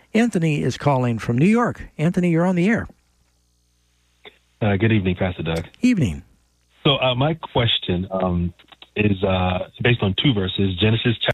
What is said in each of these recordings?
Anthony is calling from New York. Anthony, you're on the air. Good evening, Pastor Doug. Evening. So my question is based on two verses. Genesis chapter.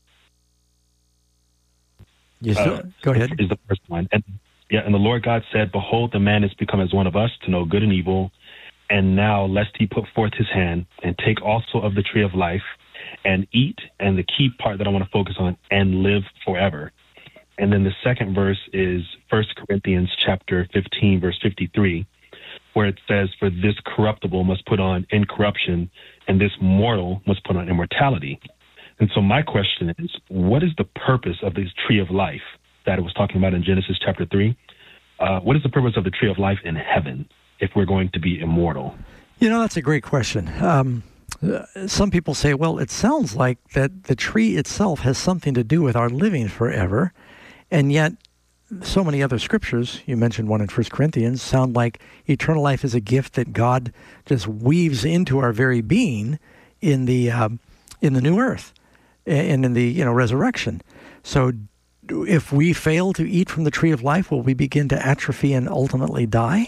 Go ahead. Is the first one. And the Lord God said, "Behold, the man is become as one of us to know good and evil. And now lest he put forth his hand and take also of the tree of life and eat," and the key part that I want to focus on, "and live forever." And then the second verse is 1 Corinthians chapter 15, verse 53, where it says, "For this corruptible must put on incorruption, and this mortal must put on immortality." And so my question is, what is the purpose of this tree of life that it was talking about in Genesis chapter 3? What is the purpose of the tree of life in heaven if we're going to be immortal? That's a great question. Some people say, well, it sounds like that the tree itself has something to do with our living forever, and yet so many other scriptures, you mentioned one in 1 Corinthians, sound like eternal life is a gift that God just weaves into our very being in the new earth and in the resurrection. So if we fail to eat from the tree of life, will we begin to atrophy and ultimately die?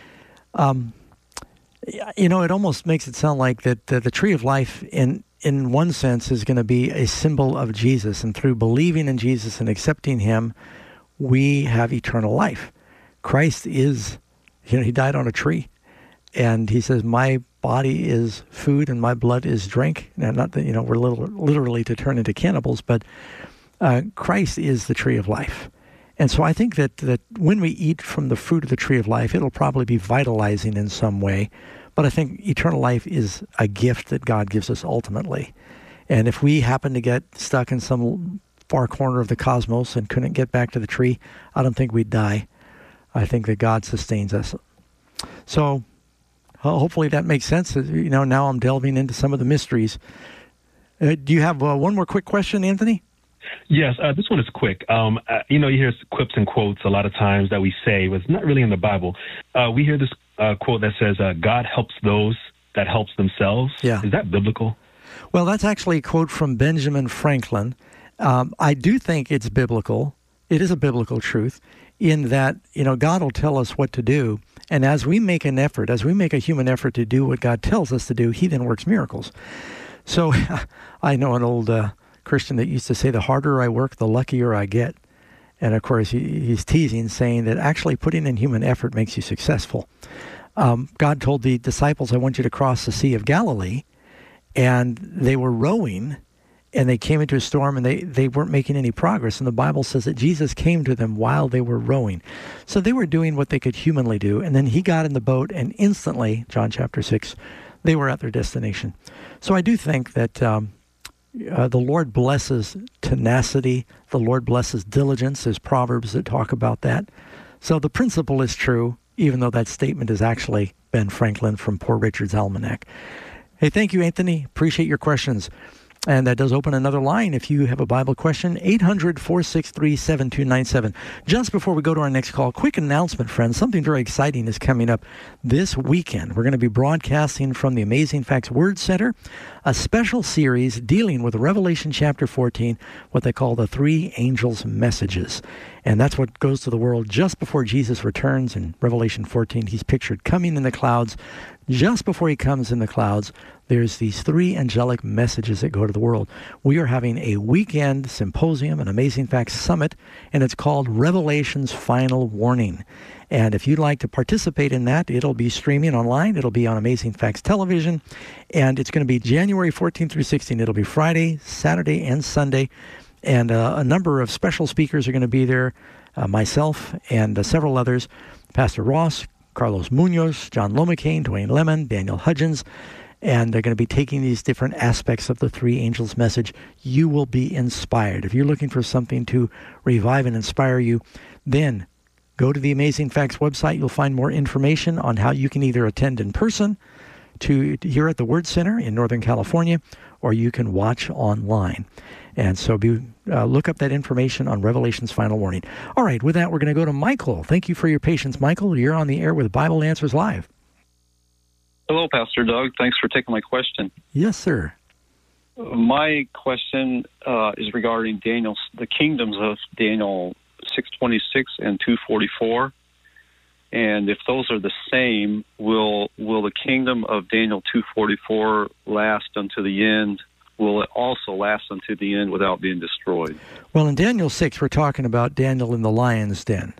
It almost makes it sound like that the tree of life in one sense is going to be a symbol of Jesus, and through believing in Jesus and accepting him, we have eternal life. Christ is, he died on a tree, and he says, "My body is food and my blood is drink." Now, not that, we're literally to turn into cannibals, but Christ is the tree of life. And so I think that when we eat from the fruit of the tree of life, it'll probably be vitalizing in some way. But I think eternal life is a gift that God gives us ultimately. And if we happen to get stuck in some far corner of the cosmos and couldn't get back to the tree, I don't think we'd die. I think that God sustains us. So hopefully that makes sense. Now I'm delving into some of the mysteries. Do you have one more quick question, Anthony? Yes, this one is quick. You hear quips and quotes a lot of times that we say, but it's not really in the Bible. We hear this quote that says, "God helps those that helps themselves." Yeah. Is that biblical? Well, that's actually a quote from Benjamin Franklin. I do think it's biblical. It is a biblical truth in that, God will tell us what to do. And as we make an effort, as we make a human effort to do what God tells us to do, he then works miracles. So I know an old Christian that used to say, "The harder I work, the luckier I get." And of course, he's teasing, saying that actually putting in human effort makes you successful. God told the disciples, "I want you to cross the Sea of Galilee." And they were rowing, and they came into a storm, and they weren't making any progress. And the Bible says that Jesus came to them while they were rowing. So they were doing what they could humanly do. And then he got in the boat, and instantly, John chapter 6, they were at their destination. So I do think that the Lord blesses tenacity. The Lord blesses diligence. There's Proverbs that talk about that. So the principle is true, even though that statement is actually Ben Franklin from Poor Richard's Almanac. Hey, thank you, Anthony. Appreciate your questions. And that does open another line if you have a Bible question, 800-463-7297. Just before we go to our next call, quick announcement, friends. Something very exciting is coming up this weekend. We're going to be broadcasting from the Amazing Facts Word Center, a special series dealing with Revelation chapter 14, what they call the three angels' messages. And that's what goes to the world just before Jesus returns. In Revelation 14, he's pictured coming in the clouds. Just before he comes in the clouds, there's these three angelic messages that go to the world. We are having a weekend symposium, an Amazing Facts Summit, and it's called Revelation's Final Warning. And if you'd like to participate in that, it'll be streaming online. It'll be on Amazing Facts Television, and it's going to be January 14th through 16th. It'll be Friday, Saturday, and Sunday, and a number of special speakers are going to be there, myself and several others, Pastor Ross, Carlos Munoz, John Lomacaine, Dwayne Lemon, Daniel Hudgens, and they're going to be taking these different aspects of the three angels' message. You will be inspired. If you're looking for something to revive and inspire you, then go to the Amazing Facts website. You'll find more information on how you can either attend in person to here at the Word Center in Northern California, or you can watch online. And so look up that information on Revelation's Final Warning. All right, with that, we're going to go to Michael. Thank you for your patience, Michael. You're on the air with Bible Answers Live. Hello, Pastor Doug. Thanks for taking my question. Yes, sir. My question is regarding the kingdoms of Daniel 6:26 and 2:44. And if those are the same, will the kingdom of Daniel 2:44 last unto the end? Will it also last unto the end without being destroyed? Well, in Daniel 6, we're talking about Daniel in the lion's den.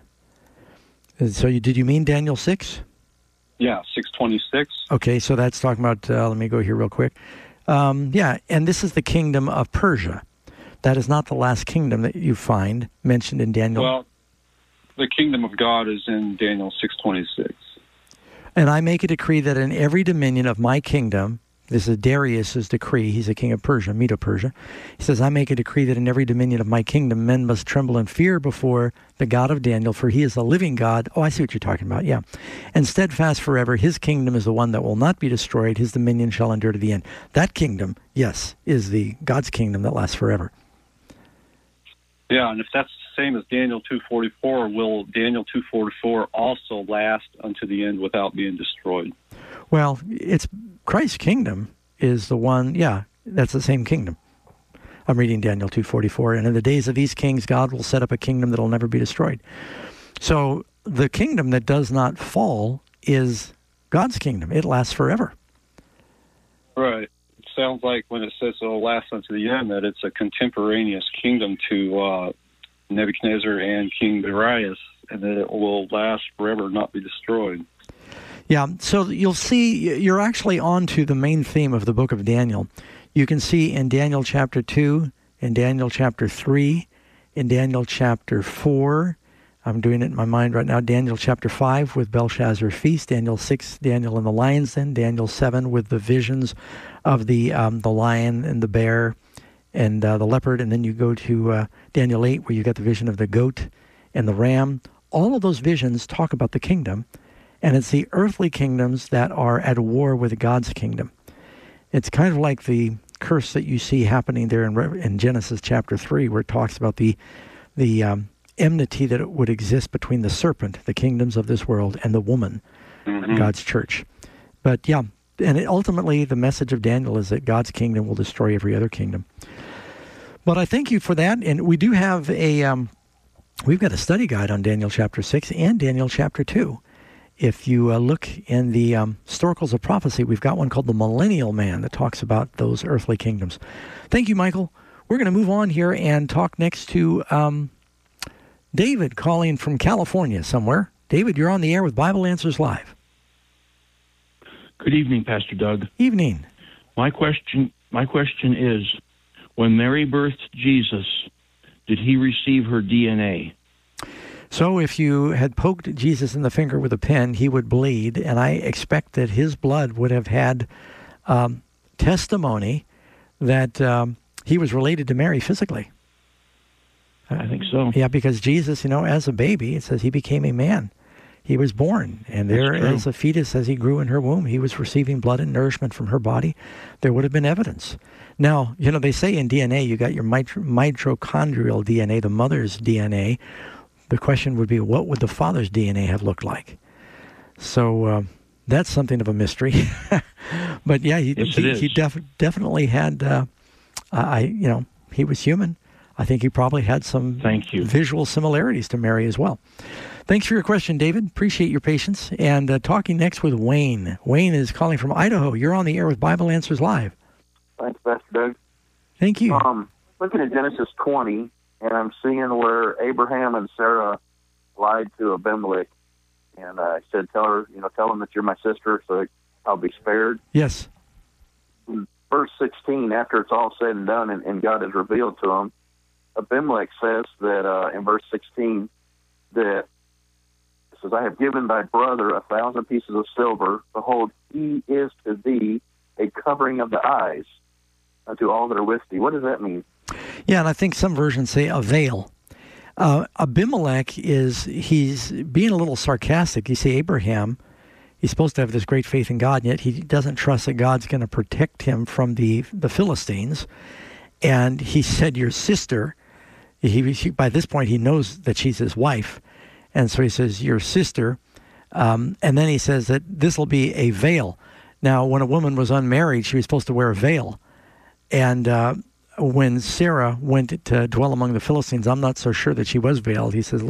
So did you mean Daniel 6? Yeah, 6:26. Okay, so that's talking about, let me go here real quick. Yeah, and this is the kingdom of Persia. That is not the last kingdom that you find mentioned in Daniel. Well, the kingdom of God is in Daniel 6:26. And I make a decree that in every dominion of my kingdom, this is Darius's decree, he's a king of Persia, Medo-Persia. He says, I make a decree that in every dominion of my kingdom, men must tremble and fear before the God of Daniel, for he is the living God. Oh, I see what you're talking about, yeah. And steadfast forever, his kingdom is the one that will not be destroyed, his dominion shall endure to the end. That kingdom, yes, is the God's kingdom that lasts forever. Yeah, and if that's the same as Daniel 2:44, will Daniel 2:44 also last unto the end without being destroyed? Well, it's Christ's kingdom is the one, yeah, that's the same kingdom. I'm reading Daniel 2:44, and in the days of these kings, God will set up a kingdom that will never be destroyed. So the kingdom that does not fall is God's kingdom. It lasts forever. Right. It sounds like when it says it will last unto the end, that it's a contemporaneous kingdom to Nebuchadnezzar and King Darius, and that it will last forever, not be destroyed. Yeah, so you'll see, you're actually on to the main theme of the book of Daniel. You can see in Daniel chapter 2, in Daniel chapter 3, in Daniel chapter 4, I'm doing it in my mind right now, Daniel chapter 5 with Belshazzar's feast, Daniel 6, Daniel in the lion's den, Daniel 7 with the visions of the lion and the bear and the leopard, and then you go to Daniel 8 where you got the vision of the goat and the ram. All of those visions talk about the kingdom. And it's the earthly kingdoms that are at war with God's kingdom. It's kind of like the curse that you see happening there in Genesis chapter 3, where it talks about the enmity that would exist between the serpent, the kingdoms of this world, and the woman, God's church. But yeah, and ultimately the message of Daniel is that God's kingdom will destroy every other kingdom. But I thank you for that. And we do have we've got a study guide on Daniel chapter 6 and Daniel chapter 2. If you look in the Historicals of Prophecy, we've got one called The Millennial Man that talks about those earthly kingdoms. Thank you, Michael. We're going to move on here and talk next to David calling from California somewhere. David, you're on the air with Bible Answers Live. Good evening, Pastor Doug. Evening. My question is, when Mary birthed Jesus, did he receive her DNA? So if you had poked Jesus in the finger with a pen, he would bleed, and I expect that his blood would have had testimony that he was related to Mary physically. I think so. Yeah, because Jesus, as a baby, it says he became a man. He was born, and there as a fetus, as he grew in her womb, he was receiving blood and nourishment from her body. There would have been evidence. Now, they say in DNA, you got your mitochondrial DNA, the mother's DNA. The question would be, what would the father's DNA have looked like? So that's something of a mystery. But yeah, he definitely had, he was human. I think he probably had some visual similarities to Mary as well. Thanks for your question, David. Appreciate your patience. And talking next with Wayne. Wayne is calling from Idaho. You're on the air with Bible Answers Live. Thanks, Pastor Doug. Thank you. Looking at Genesis 20, and I'm seeing where Abraham and Sarah lied to Abimelech, and I said, tell him that you're my sister, so I'll be spared. Yes. In verse 16, after it's all said and done, and God has revealed to him, Abimelech says that in verse 16 that it says, I have given thy brother 1,000 pieces of silver. Behold, he is to thee a covering of the eyes unto all that are with thee. What does that mean? Yeah, and I think some versions say a veil. Abimelech he's being a little sarcastic. You see, Abraham, he's supposed to have this great faith in God, and yet he doesn't trust that God's going to protect him from the Philistines. And he said, your sister, by this point he knows that she's his wife, and so he says, your sister, and then he says that this will be a veil. Now, when a woman was unmarried, she was supposed to wear a veil. And when Sarah went to dwell among the Philistines, I'm not so sure that she was veiled. He says,